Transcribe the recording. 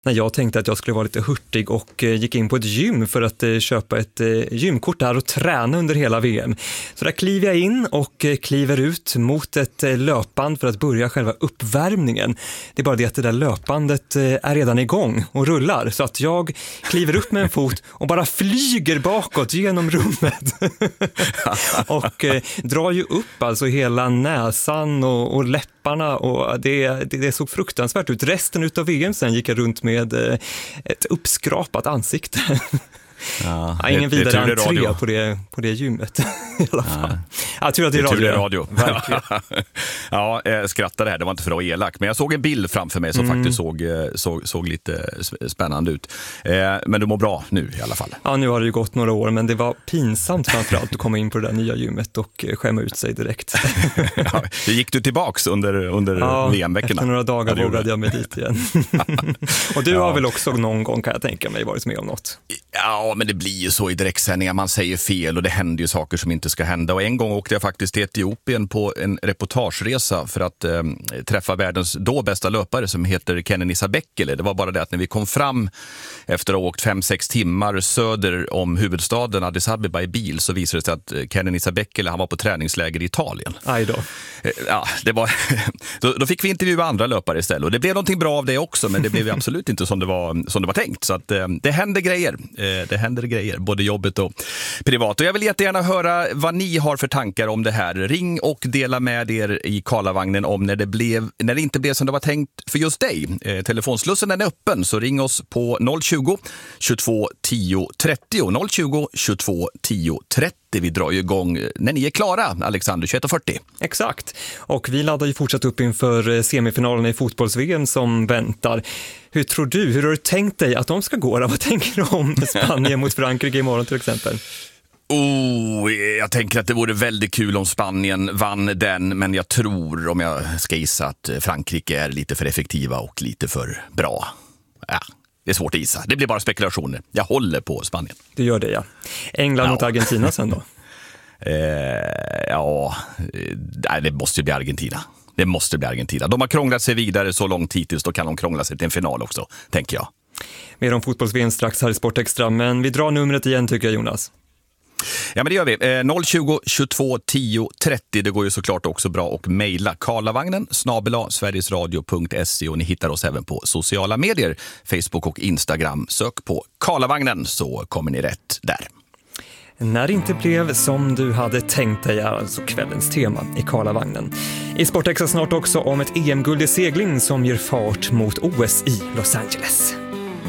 när jag tänkte att jag skulle vara lite hurtig och gick in på ett gym för att köpa ett gymkort där och träna under hela VM. Så där kliver jag in och kliver ut mot ett löpband för att börja själva uppvärmningen. Det är bara det att det där löpbandet är redan igång och rullar, så att jag kliver upp med en fot och bara flyger bakåt genom rummet och drar ju upp alltså hela näsan och läpparna, och det såg fruktansvärt ut. Resten utav VM sen gick jag runt med ett uppskrapat ansikte. Ja, ingen vidare entré på det gymmet i alla fall. Jag tror att det är radio. Verkligen. Ja, jag skrattade här, det var inte för att vara elak, men jag såg en bild framför mig som faktiskt såg lite spännande ut. Men du mår bra nu i alla fall. Ja, nu har det ju gått några år, men det var pinsamt framförallt att komma in på det där nya gymmet och skämma ut sig direkt. Ja, gick du tillbaks under VM-veckorna? Efter några dagar vågade jag mig dit igen. Och du har väl också någon gång, kan jag tänka mig, varit med om något? Ja, men det blir ju så i direktsändningar, man säger fel och det händer ju saker som inte ska hända. Och en gång åkte jag faktiskt till Etiopien på en reportageresa för att träffa världens då bästa löpare som heter Kenenisa Bekele. Det var bara det att när vi kom fram efter att ha åkt 5-6 timmar söder om huvudstaden Addis Abeba i bil, så visade det sig att Kenenisa Bekele, han var på träningsläger i Italien. Aj då. Ja, det var då fick vi intervjua andra löpare istället, och det blev någonting bra av det också, men det blev absolut inte som det var tänkt. Så att det händer grejer. Det händer grejer, både jobbet och privat. Och jag vill jättegärna höra vad ni har för tankar om det här. Ring och dela med er i Karlavagnen om när det inte blev som det var tänkt för just dig. Telefonslussen är öppen, så ring oss på 020 22 10 30. 020 22 10 30. Vi drar ju igång när ni är klara, Alexander, 21:40. Exakt. Och vi laddar ju fortsatt upp inför semifinalen i fotbolls-VM som väntar. Hur tror du? Hur har du tänkt dig att de ska gå? Vad tänker du om Spanien mot Frankrike imorgon till exempel? Jag tänker att det vore väldigt kul om Spanien vann den, men jag tror, om jag ska gissa, att Frankrike är lite för effektiva och lite för bra. Ja. Det är svårt att gissa. Det blir bara spekulationer. Jag håller på Spanien. Du gör det, ja. England mot Argentina sen då? Det måste bli Argentina. Det måste bli Argentina. De har krånglat sig vidare så långt hittills, då kan de krångla sig till en final också, tänker jag. Mer om fotbolls-VM strax här i Sportextra, men vi drar numret igen tycker jag, Jonas. Ja, men det gör vi. 020 22 10 30. Det går ju såklart också bra att mejla Karlavagnen @sverigesradio.se, och ni hittar oss även på sociala medier, Facebook och Instagram. Sök på Karlavagnen så kommer ni rätt där. När det inte blev som du hade tänkt dig är alltså kvällens tema i Karlavagnen. I Sportextra snart också om ett EM-guld i segling som ger fart mot OS i Los Angeles.